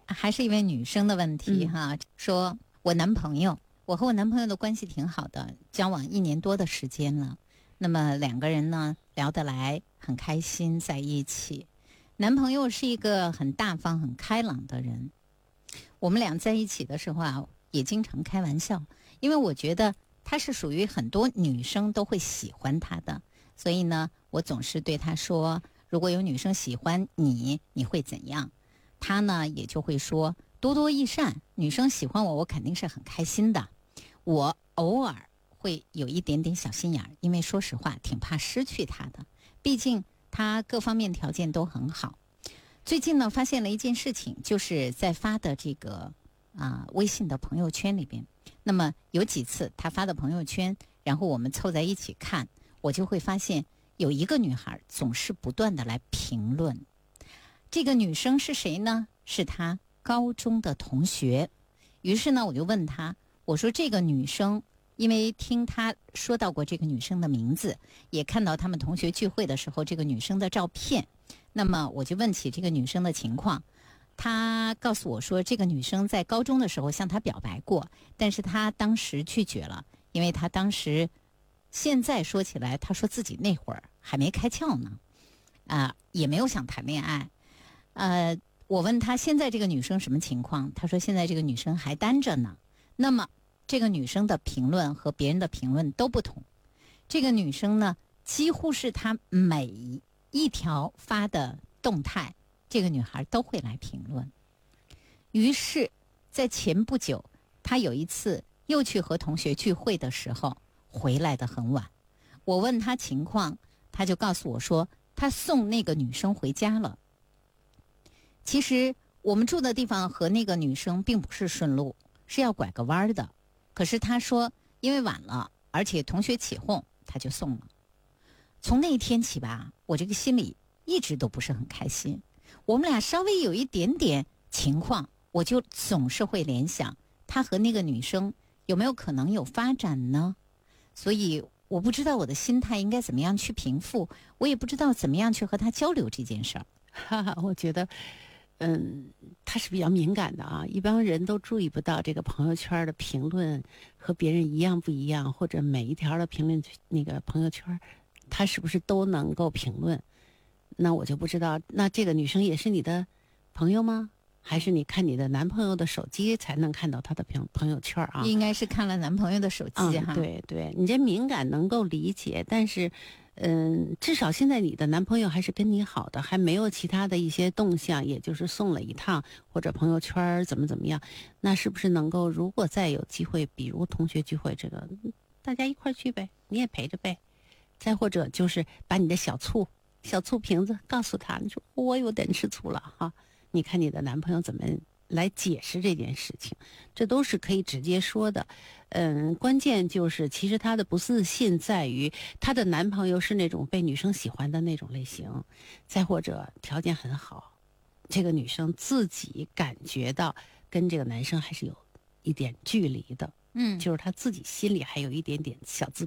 还是一位女生的问题哈，说我和我男朋友的关系挺好的，交往1年多的时间了。那么2个人呢聊得来，很开心在一起。男朋友是一个很大方、很开朗的人。我们俩在一起的时候啊，也经常开玩笑，因为我觉得他是属于很多女生都会喜欢他的，所以呢，我总是对他说，如果有女生喜欢你，你会怎样？他呢也就会说多多益善，女生喜欢我，我肯定是很开心的。我偶尔会有一点点小心眼儿，因为说实话挺怕失去他的，毕竟他各方面条件都很好。最近呢，发现了一件事情，就是在发的这个微信的朋友圈里边，那么有几次他发的朋友圈，然后我们凑在一起看，我就会发现有一个女孩总是不断的来评论。这个女生是谁呢？是她高中的同学。于是呢，我就问她，我说这个女生，因为听她说到过这个女生的名字，也看到他们同学聚会的时候这个女生的照片，那么我就问起这个女生的情况。她告诉我说，这个女生在高中的时候向她表白过，但是她当时拒绝了，因为她当时现在说起来，她说自己那会儿还没开窍呢，也没有想谈恋爱。我问她现在这个女生什么情况，她说现在这个女生还单着呢。那么这个女生的评论和别人的评论都不同，这个女生呢，几乎是她每一条发的动态，这个女孩都会来评论。于是在前不久，她有一次又去和同学聚会的时候，回来的很晚。我问她情况，她就告诉我说，她送那个女生回家了。其实我们住的地方和那个女生并不是顺路，是要拐个弯的。可是她说因为晚了，而且同学起哄，她就送了。从那一天起吧，我这个心里一直都不是很开心。我们俩稍微有一点点情况，我就总是会联想她和那个女生有没有可能有发展呢？所以我不知道我的心态应该怎么样去平复，我也不知道怎么样去和她交流这件事儿。 我觉得他是比较敏感的啊，一般人都注意不到这个朋友圈的评论和别人一样不一样，或者每一条的评论那个朋友圈他是不是都能够评论。那我就不知道，那这个女生也是你的朋友吗？还是你看你的男朋友的手机才能看到他的朋友圈啊？ 应该是看了男朋友的手机哈。 对对，你这敏感能够理解，但是至少现在你的男朋友还是跟你好的，还没有其他的一些动向，也就是送了一趟或者朋友圈怎么样，那是不是能够如果再有机会，比如同学聚会，这个大家一块去呗，你也陪着呗。再或者就是把你的小醋瓶子告诉他，你说我有点吃醋了哈，你看你的男朋友怎么来解释这件事情，这都是可以直接说的。关键就是其实她的不自信在于她的男朋友是那种被女生喜欢的那种类型，再或者条件很好，这个女生自己感觉到跟这个男生还是有一点距离的，就是她自己心里还有一点点小自